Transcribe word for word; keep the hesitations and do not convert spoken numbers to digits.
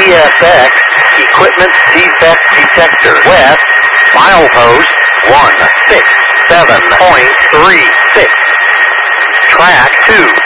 T S X, Equipment Defect Detector, West, milepost one six seven point three six. Track two